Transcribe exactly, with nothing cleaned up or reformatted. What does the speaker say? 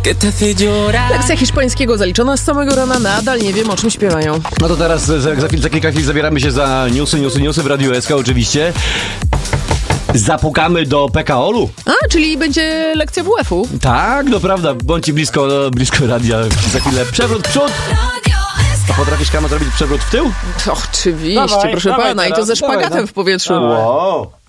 Lekcja hiszpańskiego zaliczona z samego rana, nadal nie wiem, o czym śpiewają. No to teraz za, za, za kilka chwil zabieramy się za newsy, newsy, newsy w Radiu S K oczywiście. Zapukamy do P K O-lu. A, czyli będzie lekcja W F-u. Tak, no prawda, bądźcie blisko, blisko radia. Za chwilę przewrót w przód. A potrafisz, Kama, zrobić przewrót w tył? To oczywiście, Dawaj, proszę dawaj pana, teraz, i to ze szpagatem dawaj, w powietrzu. Wow.